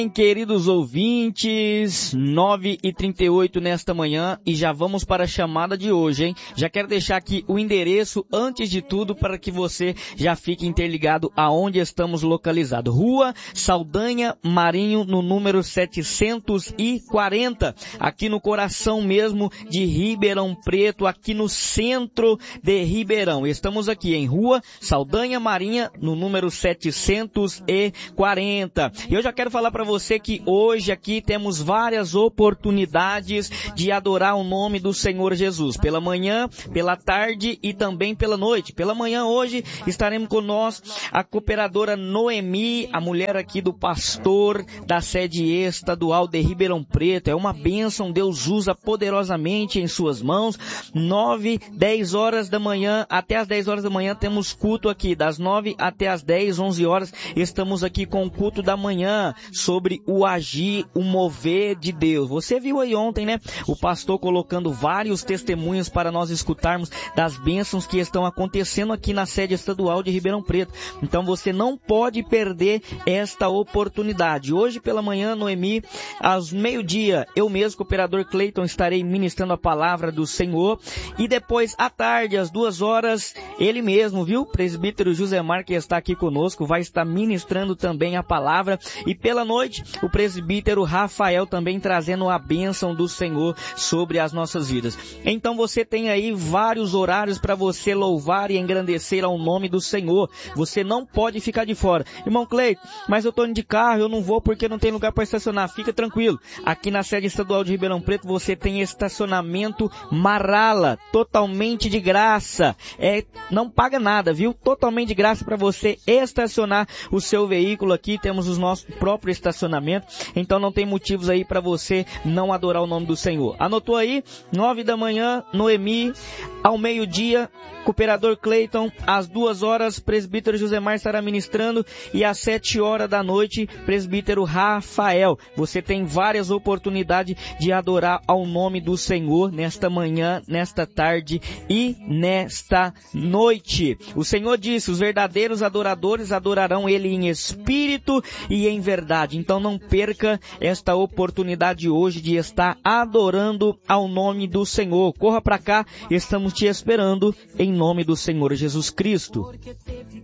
Queridos ouvintes, 9h38 nesta manhã e já vamos para a chamada de hoje, hein? Já quero deixar aqui o endereço antes de tudo para que você já fique interligado aonde estamos localizados. Rua Saldanha Marinho, no número 740, aqui no coração mesmo de Ribeirão Preto, aqui no centro de Ribeirão. Estamos aqui em Rua Saldanha Marinha, no número 740. E eu já quero falar para você que hoje aqui temos várias oportunidades de adorar o nome do Senhor Jesus. Pela manhã, pela tarde e também pela noite. Pela manhã hoje estaremos conosco a cooperadora Noemi, a mulher aqui do pastor da sede estadual de Ribeirão Preto. É uma bênção, Deus usa poderosamente em suas mãos. 9, 10 horas da manhã, até as 10 horas da manhã temos culto aqui. Das 9 até as 10, 11 horas, estamos aqui com o culto da manhã, sobre o agir, o mover de Deus. Você viu aí ontem, né? O pastor colocando vários testemunhos para nós escutarmos das bênçãos que estão acontecendo aqui na sede estadual de Ribeirão Preto. Então você não pode perder esta oportunidade. Hoje pela manhã, Noemi, às meio-dia, eu mesmo, cooperador Cleiton, estarei ministrando a palavra do Senhor. E depois, à tarde, às 2 horas, ele mesmo, viu? Presbítero Josemar, que está aqui conosco, vai estar ministrando também a palavra. E pela noite, o presbítero Rafael também trazendo a bênção do Senhor sobre as nossas vidas. Então você tem aí vários horários para você louvar e engrandecer ao nome do Senhor. Você não pode ficar de fora. Irmão Cleiton, mas eu estou indo de carro, eu não vou porque não tem lugar para estacionar. Fica tranquilo. Aqui na sede estadual de Ribeirão Preto você tem estacionamento Marala, totalmente de graça. Não paga nada, viu? Totalmente de graça para você estacionar o seu veículo aqui. Temos os nossos próprios estacionamentos. Então não tem motivos aí para você não adorar o nome do Senhor. Anotou aí? 9 da manhã, Noemi. Ao meio-dia, cooperador Cleiton. Às 2 horas, presbítero Josemar estará ministrando. E às 7 horas da noite, presbítero Rafael. Você tem várias oportunidades de adorar ao nome do Senhor nesta manhã, nesta tarde e nesta noite. O Senhor disse, os verdadeiros adoradores adorarão Ele em espírito e em verdade. Então não perca esta oportunidade hoje de estar adorando ao nome do Senhor. Corra para cá, estamos te esperando em nome do Senhor Jesus Cristo.